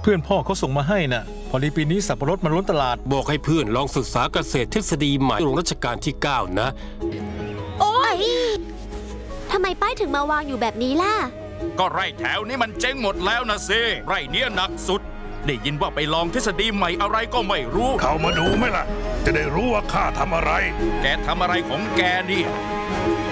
เพื่อนพ่อเขาส่งมาให้น่ะพอดีปีนี้สับปะรดมันล้นตลาดบอกให้เพื่อนลองศึกษาเกษตรทฤษฎีใหม่โรงรัชกาลที่ 9นะโอ๊ยทำไมป้ายถึงมาวางอยู่แบบนี้ล่ะก็ไร่แถวนี้มันเจ๊งหมดแล้วนะสิไร่เนี้ยหนักสุดได้ยินว่าไปลองทฤษฎีใหม่อะไรก็ไม่รู้เข้ามาดูไหมล่ะจะได้รู้ว่าข้าทำอะไรแกทำอะไรของแกนี่